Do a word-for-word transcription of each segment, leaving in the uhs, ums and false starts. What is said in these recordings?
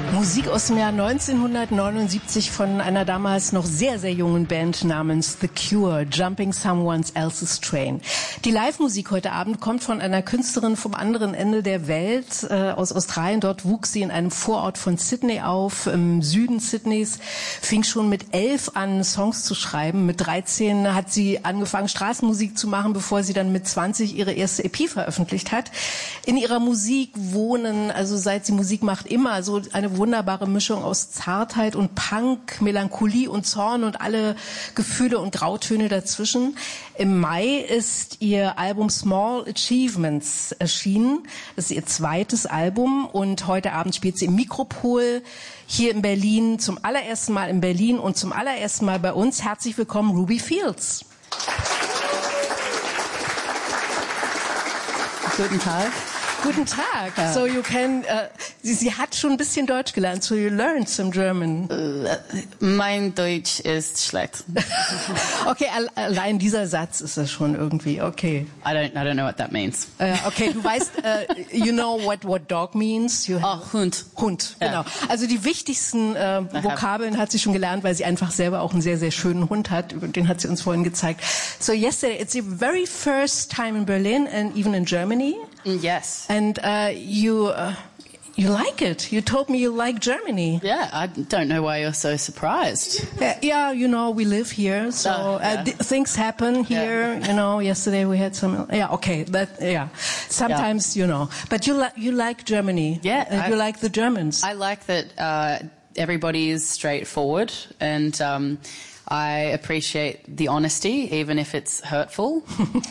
Musik aus dem Jahr neunzehnhundertneunundsiebzig von einer damals noch sehr, sehr jungen Band namens The Cure, Jumping Someone Else's Train. Die Live-Musik heute Abend kommt von einer Künstlerin vom anderen Ende der Welt, äh, aus Australien. Dort wuchs sie in einem Vorort von Sydney auf, im Süden Sydneys, fing schon mit elf an, Songs zu schreiben. Mit dreizehn hat sie angefangen, Straßenmusik zu machen, bevor sie dann mit zwanzig ihre erste E P veröffentlicht hat. In ihrer Musik wohnen, also seit sie Musik macht, immer so eine wunderbare Mischung aus Zartheit und Punk, Melancholie und Zorn und alle Gefühle und Grautöne dazwischen. Im Mai ist ihr Album Small Achievements erschienen. Das ist ihr zweites Album und heute Abend spielt sie im Mikropol hier in Berlin, zum allerersten Mal in Berlin und zum allerersten Mal bei uns. Herzlich willkommen, Ruby Fields. Guten Tag. Guten Tag. Ja. So you can, uh, sie, sie hat schon ein bisschen Deutsch gelernt, so you learned some German. Uh, mein Deutsch ist schlecht. Okay, allein dieser Satz ist das schon irgendwie, okay. I don't, I don't know what that means. Uh, okay, du weißt, uh, you know what, what dog means? You oh, Hund. Hund, genau. Ja. Also die wichtigsten uh, Vokabeln hat sie schon gelernt, weil sie einfach selber auch einen sehr, sehr schönen Hund hat. Den hat sie uns vorhin gezeigt. So yesterday, it's your very first time in Berlin and even in Germany. Yes. And uh, you uh, you like it. You told me you like Germany. Yeah, I don't know why you're so surprised. Uh, yeah, you know, we live here, so oh, yeah. uh, th- things happen here. Yeah. You know, yesterday we had some. Yeah, okay, that yeah. Sometimes yeah. you know, but you like you like Germany. Yeah, uh, I, you like the Germans. I like that uh, everybody is straightforward and. Um, I appreciate the honesty, even if it's hurtful.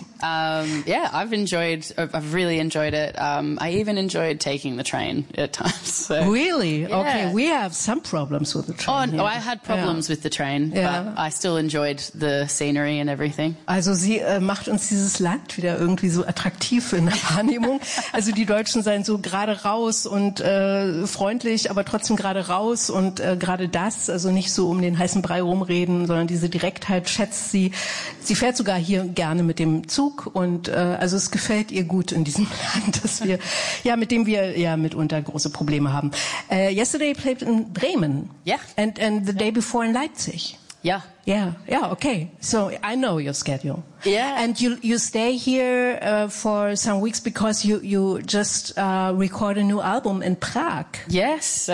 um, yeah, I've enjoyed, I've really enjoyed it. Um, I even enjoyed taking the train at times. So. Really? Yeah. Okay, we have some problems with the train. Oh, no, I had problems yeah. with the train, yeah. but I still enjoyed the scenery and everything. Also sie äh, macht uns dieses Land wieder irgendwie so attraktiv in der Wahrnehmung. Also die Deutschen seien so gerade raus und äh, freundlich, aber trotzdem gerade raus und äh, gerade das, also nicht so um den heißen Brei rumreden, sondern diese Direktheit schätzt sie. Sie fährt sogar hier gerne mit dem Zug und äh, also es gefällt ihr gut in diesem Land, dass wir ja mit dem wir ja mitunter große Probleme haben. Uh, yesterday played in Bremen. Yeah. And and the day before in Leipzig. Yeah. Yeah, yeah, okay. So I know your schedule. Yeah. And you you stay here uh, for some weeks because you you just uh, record a new album in Prague. Yes. So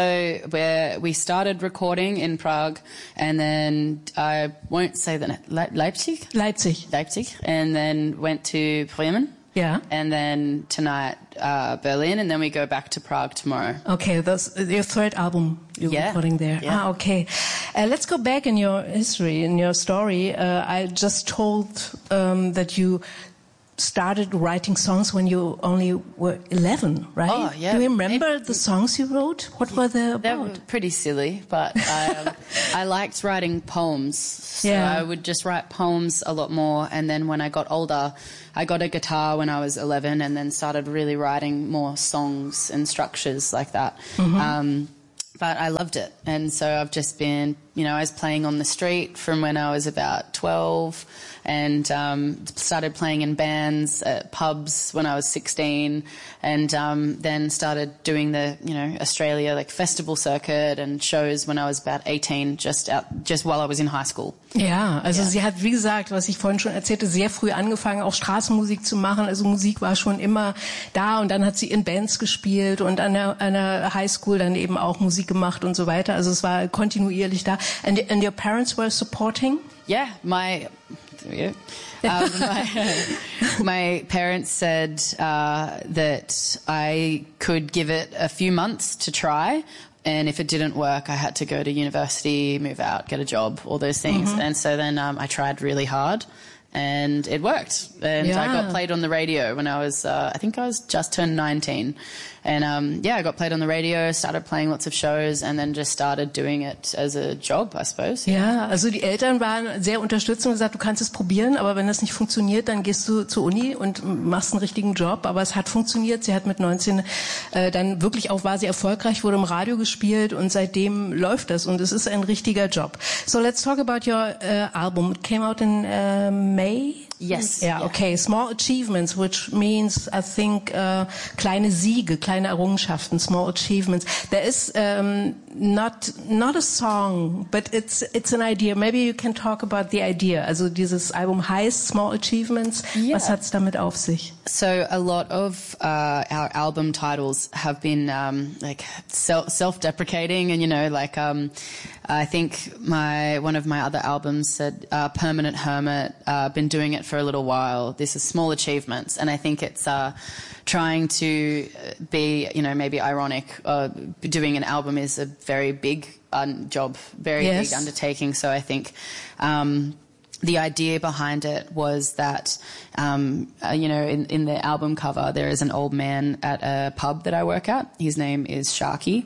we we started recording in Prague, and then I won't say the Le- Leipzig. Leipzig. Leipzig, and then went to Bremen. Yeah. And then tonight, uh, Berlin, and then we go back to Prague tomorrow. Okay, that's your third album you're yeah. recording there. Yeah. Ah, okay. Uh, let's go back in your history, in your story. Uh, I just told um, that you started writing songs when you only were eleven, right? Oh, yeah. Do you remember it, the songs you wrote? What were they about? They were pretty silly, but I, um, I liked writing poems. So yeah. I would just write poems a lot more. And then when I got older, I got a guitar when I was eleven and then started really writing more songs and structures like that. Mm-hmm. Um, but I loved it. And so I've just been, you know, I was playing on the street from when I was about twelve and um, started playing in bands at pubs when I was sixteen and um, then started doing the, you know, Australia like festival circuit and shows when I was about eighteen, just out, just while I was in high school. Ja, also ja. sie hat, wie gesagt, was ich vorhin schon erzählte, sehr früh angefangen, auch Straßenmusik zu machen. Also Musik war schon immer da und dann hat sie in Bands gespielt und an der, an der Highschool dann eben auch Musik gemacht und so weiter. Also es war kontinuierlich da. And, and your parents were supporting? Yeah, my... Yeah. Um, my, my parents said uh, that I could give it a few months to try, and if it didn't work, I had to go to university, move out, get a job, all those things. Mm-hmm. And so then um, I tried really hard, and it worked. And yeah. I got played on the radio when I was, uh, I think I was just turned nineteen. And um, yeah, I got played on the radio, started playing lots of shows and then just started doing it as a job, I suppose. Ja, also die Eltern waren sehr unterstützend und gesagt, du kannst es probieren, aber wenn das nicht funktioniert, dann gehst du zur Uni und machst einen richtigen Job. Aber es hat funktioniert. Sie hat mit neunzehn äh, dann wirklich auch, war sie erfolgreich, wurde im Radio gespielt und seitdem läuft das und es ist ein richtiger Job. So let's talk about your uh, album. It came out in uh, May? Yes. Yeah, yeah, okay. Small achievements, which means, I think, uh, kleine Siege, kleine Errungenschaften, small achievements. There is um, not not a song, but it's it's an idea. Maybe you can talk about the idea. Also dieses Album heißt Small Achievements. Yeah. Was hat's damit auf sich? So a lot of uh, our album titles have been um, like self self-deprecating, and you know, like um, I think my one of my other albums said uh, "Permanent Hermit." Uh, been doing it for a little while. This is small achievements, and I think it's uh, trying to be, you know, maybe ironic. Uh, doing an album is a very big uh, job, very yes. big undertaking. So I think. Um, The idea behind it was that, um, uh, you know, in, in the album cover, there is an old man at a pub that I work at. His name is Sharky,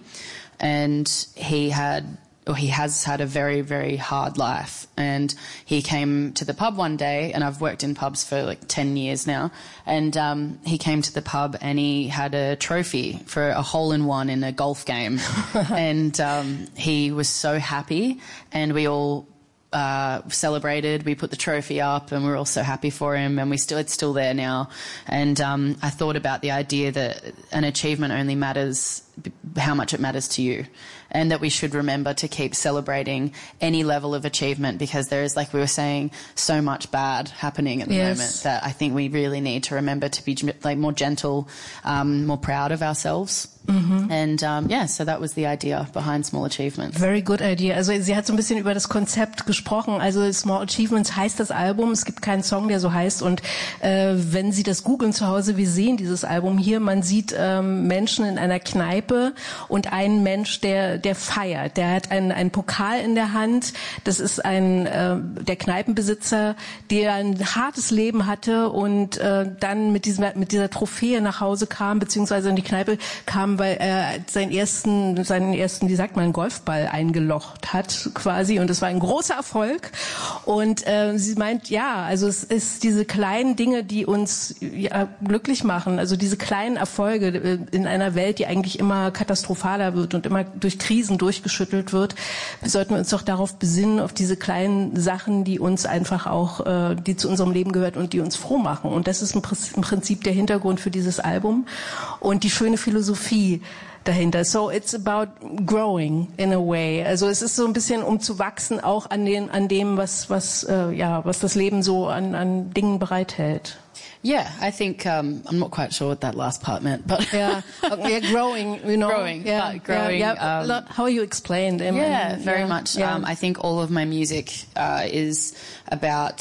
and he had, or he has had a very, very hard life. And he came to the pub one day, and I've worked in pubs for like ten years now. And um, he came to the pub and he had a trophy for a hole-in-one in a golf game. and um, he was so happy, and we all Uh, celebrated. We put the trophy up, and we're all so happy for him, and we still it's still there now. And um, I thought about the idea that an achievement only matters how much it matters to you, and that we should remember to keep celebrating any level of achievement, because there is, like we were saying, so much bad happening at the yes. moment that I think we really need to remember to be like more gentle, um, more proud of ourselves. Mhm. And um, yeah, so that was the idea behind Small Achievements. Very good idea. Also sie hat so ein bisschen über das Konzept gesprochen. Also Small Achievements heißt das Album. Es gibt keinen Song, der so heißt. Und äh, wenn Sie das googeln zu Hause, wir sehen dieses Album hier. Man sieht ähm, Menschen in einer Kneipe und einen Mensch, der der feiert. Der hat einen, einen Pokal in der Hand. Das ist ein äh, der Kneipenbesitzer, der ein hartes Leben hatte und äh, dann mit diesem mit dieser Trophäe nach Hause kam, beziehungsweise in die Kneipe kam, weil er seinen ersten, seinen ersten, wie sagt man, Golfball eingelocht hat quasi, und es war ein großer Erfolg. Und äh, sie meint, ja, also es ist diese kleinen Dinge, die uns ja, glücklich machen, also diese kleinen Erfolge äh, in einer Welt, die eigentlich immer katastrophaler wird und immer durch Krisen durchgeschüttelt wird, sollten wir uns doch darauf besinnen, auf diese kleinen Sachen, die uns einfach auch, äh, die zu unserem Leben gehört und die uns froh machen. Und das ist im Prinzip der Hintergrund für dieses Album und die schöne Philosophie dahinter. So it's about growing in a way. Also es ist so ein bisschen, um zu wachsen, auch an den, an dem, was, was, äh, ja, was das Leben so an, an Dingen bereithält. Yeah, I think um, I'm not quite sure what that last part meant, but yeah, yeah, growing, you know, growing, yeah, but growing. Yeah, yeah. Um, how you explained, um, yeah, very yeah, much. Yeah. Um, I think all of my music uh, is about.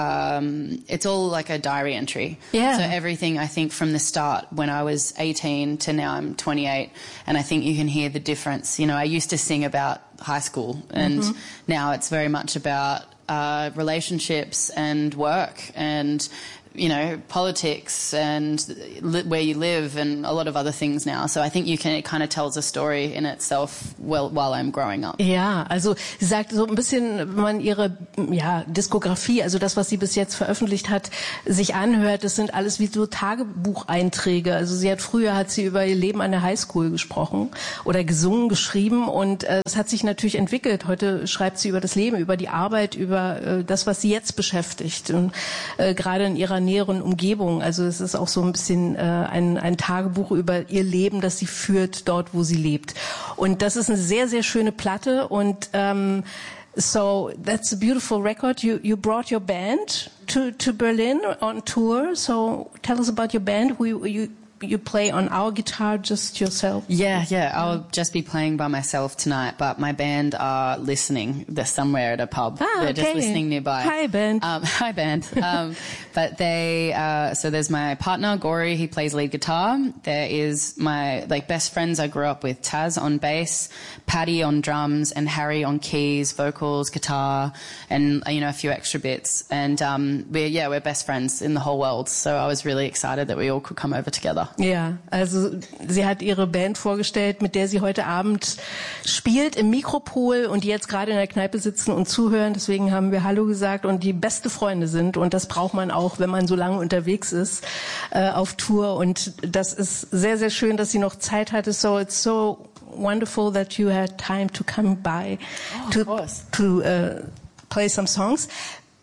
Um, it's all like a diary entry. Yeah. So everything, I think, from the start, when I was eighteen to now I'm twenty-eight, and I think you can hear the difference. You know, I used to sing about high school, and mm-hmm. now it's very much about uh, relationships and work and. You know, politics and li- where you live and a lot of other things now. So I think you can, it kind of tells a story in itself well, while I'm growing up. Ja, also sie sagt so ein bisschen, wenn man ihre ja, Diskografie, also das, was sie bis jetzt veröffentlicht hat, sich anhört, das sind alles wie so Tagebucheinträge. Also sie hat früher, hat sie über ihr Leben an der Highschool gesprochen oder gesungen, geschrieben, und äh, es hat sich natürlich entwickelt. Heute schreibt sie über das Leben, über die Arbeit, über äh, das, was sie jetzt beschäftigt, und äh, gerade in ihrer näheren Umgebung. Also es ist auch so ein bisschen äh, ein, ein Tagebuch über ihr Leben, das sie führt dort, wo sie lebt. Und das ist eine sehr, sehr schöne Platte. Und ähm, so that's a beautiful record. You you brought your band to to Berlin on tour. So tell us about your band. Who you, you you play on our guitar, just yourself? Yeah, yeah. I'll just be playing by myself tonight, but my band are listening. They're somewhere at a pub. Ah, They're okay. just listening nearby. Hi, band. Um, hi, band. Um, but they, uh, so there's my partner, Gory, he plays lead guitar. There is my, like, best friends I grew up with, Taz on bass, Paddy on drums, and Harry on keys, vocals, guitar, and, you know, a few extra bits. And, um, we're, yeah, we're best friends in the whole world. So I was really excited that we all could come over together. Ja, also sie hat ihre Band vorgestellt, mit der sie heute Abend spielt im Mikropol und die jetzt gerade in der Kneipe sitzen und zuhören. Deswegen haben wir Hallo gesagt und die beste Freunde sind. Und das braucht man auch, wenn man so lange unterwegs ist äh, auf Tour. Und das ist sehr, sehr schön, dass sie noch Zeit hatte. So it's so wonderful that you had time to come by oh, to, to uh, play some songs.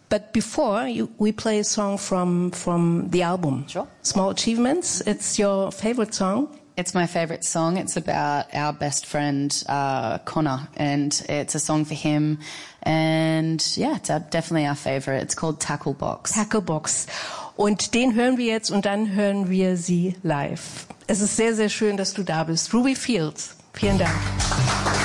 But before, you, we play a song from, from the album. Sure. Small Achievements. It's your favorite song? It's my favourite song. It's about our best friend, uh, Connor, and it's a song for him. And yeah, it's definitely our favourite. It's called Tackle Box. Tackle Box. Und den hören wir jetzt und dann hören wir sie live. Es ist sehr, sehr schön, dass du da bist. Ruby Fields, vielen Dank.